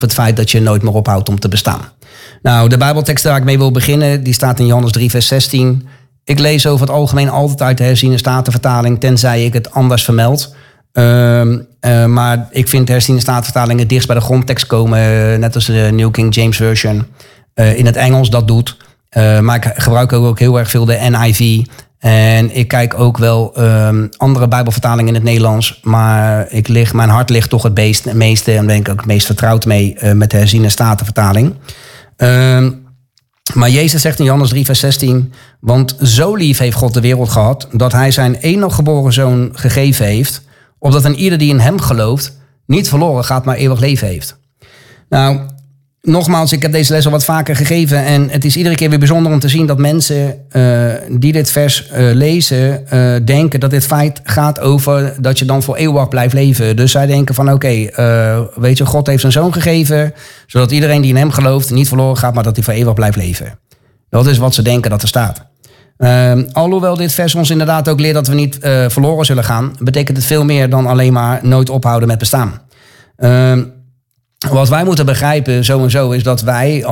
het feit dat je nooit meer ophoudt om te bestaan. Nou, de Bijbeltekst waar ik mee wil beginnen, die staat in Johannes 3 vers 16. Ik lees over het algemeen altijd uit de herziene statenvertaling, tenzij ik het anders vermeld. Maar ik vind de herziene statenvertaling het dichtst bij de grondtekst komen, net als de New King James Version in het Engels dat doet. Maar ik gebruik ook heel erg veel de NIV. En ik kijk ook wel andere Bijbelvertalingen in het Nederlands. Maar mijn hart ligt toch het meeste en ben ik ook het meest vertrouwd mee met de herziene statenvertaling. Maar Jezus zegt in Johannes 3 vers 16... Want zo lief heeft God de wereld gehad, dat hij zijn enige geboren zoon gegeven heeft, opdat een ieder die in hem gelooft niet verloren gaat, maar eeuwig leven heeft. Nou, nogmaals, ik heb deze les al wat vaker gegeven en het is iedere keer weer bijzonder om te zien dat mensen die dit vers lezen, denken dat dit feit gaat over dat je dan voor eeuwig blijft leven. Dus zij denken van weet je, God heeft zijn zoon gegeven, zodat iedereen die in hem gelooft niet verloren gaat, maar dat hij voor eeuwig blijft leven. Dat is wat ze denken dat er staat. Alhoewel dit vers ons inderdaad ook leert dat we niet verloren zullen gaan, betekent het veel meer dan alleen maar nooit ophouden met bestaan. Wat wij moeten begrijpen sowieso is dat wij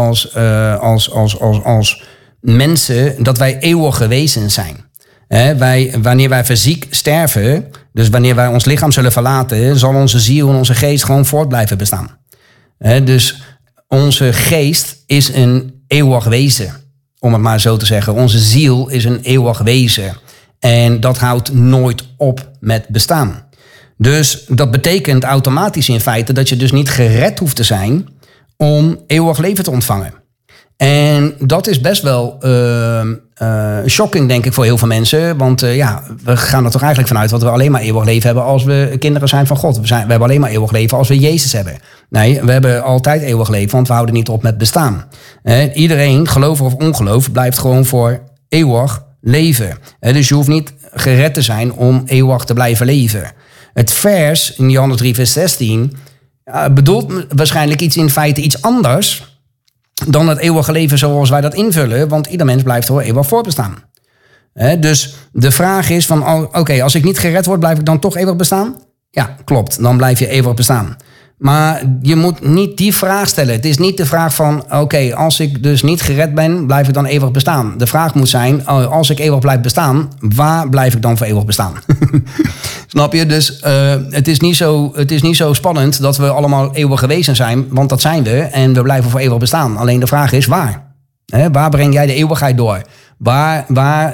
als mensen, dat wij eeuwige wezens zijn. Wanneer wij fysiek sterven, dus wanneer wij ons lichaam zullen verlaten, zal onze ziel en onze geest gewoon voort blijven bestaan. Dus onze geest is een eeuwig wezen, om het maar zo te zeggen. Onze ziel is een eeuwig wezen. En dat houdt nooit op met bestaan. Dus dat betekent automatisch in feite dat je dus niet gered hoeft te zijn om eeuwig leven te ontvangen. En dat is best wel shocking, denk ik, voor heel veel mensen. Want we gaan er toch eigenlijk vanuit dat we alleen maar eeuwig leven hebben als we kinderen zijn van God. We hebben alleen maar eeuwig leven als we Jezus hebben. Nee, we hebben altijd eeuwig leven, want we houden niet op met bestaan. Iedereen, gelovig of ongeloof, blijft gewoon voor eeuwig leven. Dus je hoeft niet gered te zijn om eeuwig te blijven leven. Het vers in Johannes 3 vers 16 bedoelt waarschijnlijk in feite iets anders dan het eeuwige leven zoals wij dat invullen, want ieder mens blijft voor eeuwig voortbestaan. Dus de vraag is van, als ik niet gered word, blijf ik dan toch eeuwig bestaan? Ja, klopt, dan blijf je eeuwig bestaan. Maar je moet niet die vraag stellen. Het is niet de vraag van, als ik dus niet gered ben, blijf ik dan eeuwig bestaan. De vraag moet zijn, als ik eeuwig blijf bestaan, waar blijf ik dan voor eeuwig bestaan? Snap je? Dus het is niet zo spannend dat we allemaal eeuwige wezens zijn, want dat zijn we en we blijven voor eeuwig bestaan. Alleen de vraag is waar? Waar breng jij de eeuwigheid door? Waar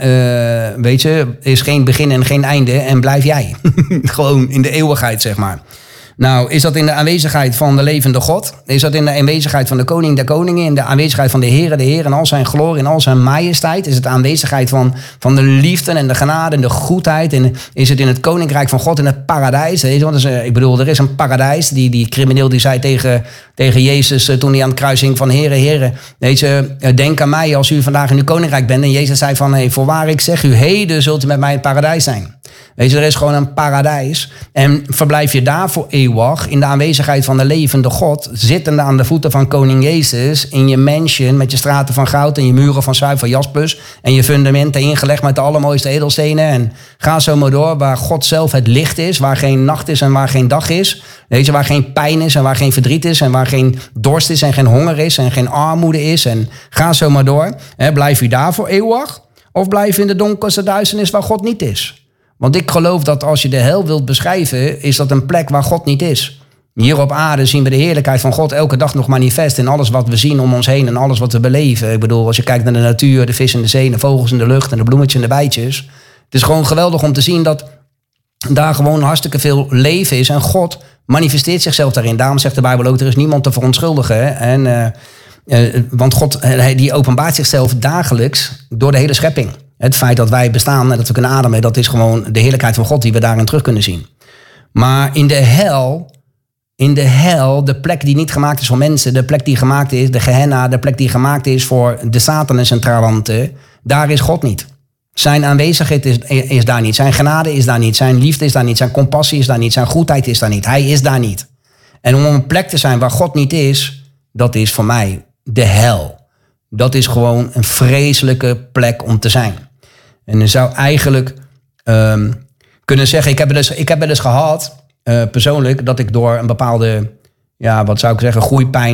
is geen begin en geen einde en blijf jij? Gewoon in de eeuwigheid, zeg maar. Nou, is dat in de aanwezigheid van de levende God? Is dat in de aanwezigheid van de koning der koningen? In de aanwezigheid van de Heer in al zijn glorie, in al zijn majesteit? Is het de aanwezigheid van de liefde en de genade en de goedheid? En is het in het koninkrijk van God, in het paradijs? Er is een paradijs. Die crimineel die zei tegen Jezus toen hij aan het kruis hing van Heere, denk aan mij als u vandaag in uw koninkrijk bent. En Jezus zei van, voorwaar ik zeg u, heden zult u met mij in het paradijs zijn. Er is gewoon een paradijs. En verblijf je daar voor eeuwig in de aanwezigheid van de levende God, zittende aan de voeten van koning Jezus, in je mansion met je straten van goud en je muren van zuiver jaspis en je fundamenten ingelegd met de allermooiste edelstenen. En ga zo maar door, waar God zelf het licht is, waar geen nacht is en waar geen dag is. Waar geen pijn is en waar geen verdriet is en waar geen dorst is en geen honger is en geen armoede is. En ga zo maar door. Blijf je daar voor eeuwig? Of blijf je in de donkerste duisternis waar God niet is? Want ik geloof dat als je de hel wilt beschrijven, is dat een plek waar God niet is. Hier op aarde zien we de heerlijkheid van God elke dag nog manifest in alles wat we zien om ons heen en alles wat we beleven. Ik bedoel, als je kijkt naar de natuur, de vis in de zee, de vogels in de lucht en de bloemetjes en de bijtjes. Het is gewoon geweldig om te zien dat daar gewoon hartstikke veel leven is en God manifesteert zichzelf daarin. Daarom zegt de Bijbel ook, er is niemand te verontschuldigen. Want God die openbaart zichzelf dagelijks door de hele schepping. Het feit dat wij bestaan en dat we kunnen ademen, dat is gewoon de heerlijkheid van God die we daarin terug kunnen zien. Maar in de hel, de plek die niet gemaakt is voor mensen, de plek die gemaakt is, de Gehenna, de plek die gemaakt is voor de Satan en zijn trawanten, daar is God niet. Zijn aanwezigheid is daar niet, zijn genade is daar niet, zijn liefde is daar niet, zijn compassie is daar niet, zijn goedheid is daar niet. Hij is daar niet. En om een plek te zijn waar God niet is, dat is voor mij de hel. Dat is gewoon een vreselijke plek om te zijn. En je zou eigenlijk kunnen zeggen, ik heb wel eens gehad, persoonlijk, dat ik door een bepaalde ja, wat zou ik zeggen, groeipijn